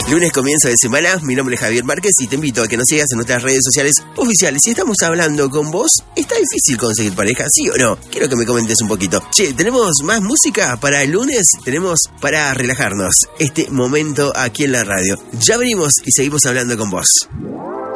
Lunes, comienzo de semana, mi nombre es Javier Márquez y te invito a que nos sigas en nuestras redes sociales oficiales. Si estamos hablando con vos, ¿está difícil conseguir pareja? ¿Sí o no? Quiero que me comentes un poquito. Che, ¿tenemos más música para el lunes? Tenemos para relajarnos este momento aquí en la radio. Ya venimos y seguimos hablando con vos.